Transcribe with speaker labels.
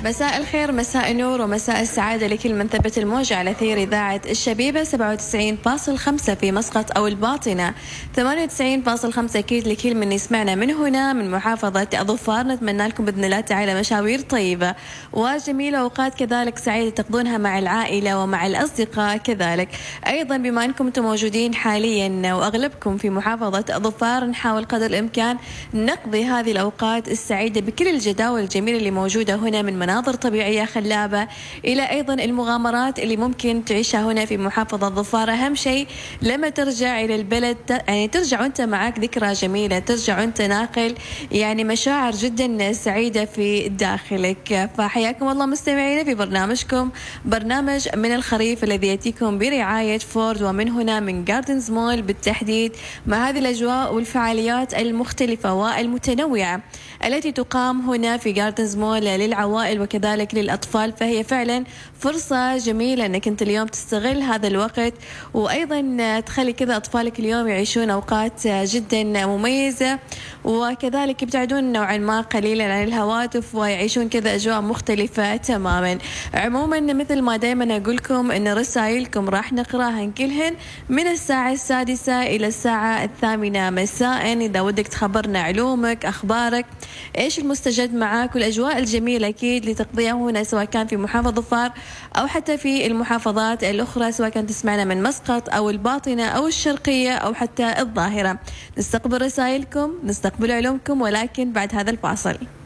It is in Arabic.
Speaker 1: مساء الخير، مساء النور ومساء السعادة لكل من ثبت الموجة على ثير إذاعة الشبيبة 97.5 في مسقط أو الباطنة، 98.5 أكيد لكل من يسمعنا من هنا من محافظة ظفار. نتمنى لكم بإذن الله تعالى مشاوير طيبة وجميلة، أوقات كذلك سعيدة تقضونها مع العائلة ومع الأصدقاء كذلك. أيضا بما أنكم أنتم موجودين حاليا وأغلبكم في محافظة ظفار، نحاول قدر الإمكان نقضي هذه الأوقات السعيدة بكل الجداول الجميلة اللي موجودة هنا، من مناظر طبيعية خلابة إلى أيضا المغامرات اللي ممكن تعيشها هنا في محافظة ظفار. أهم شيء لما ترجع إلى البلد يعني ترجع وأنت معك ذكرى جميلة، ترجع وأنت ناقل يعني مشاعر جدا سعيدة في داخلك. فحياكم الله مستمعينا في برنامجكم برنامج من الخريف الذي يأتيكم برعاية فورد، ومن هنا من جاردنز مول بالتحديد، مع هذه الأجواء والفعاليات المختلفة والمتنوعة التي تقام هنا في جاردنز مول للعوائل وكذلك للأطفال. فهي فعلا فرصة جميلة أنك أنت اليوم تستغل هذا الوقت، وأيضا تخلي كذا أطفالك اليوم يعيشون أوقات جدا مميزة، وكذلك يبتعدون نوعا ما قليلا عن الهواتف ويعيشون كذا أجواء مختلفة تماما. عموما مثل ما دائما أقول لكم أن رسائلكم راح نقراها كلهن من الساعة 6 إلى الساعة 8 مساء. إذا ودك تخبرنا علومك، أخبارك، إيش المستجد معاك، والأجواء الجميلة أكيد لتقضيها هنا سواء كان في محافظة ظفار أو حتى في المحافظات الأخرى، سواء كان تسمعنا من مسقط أو الباطنة أو الشرقية أو حتى الظاهرة. نستقبل رسائلكم، نستقبل علومكم، ولكن بعد هذا الفاصل.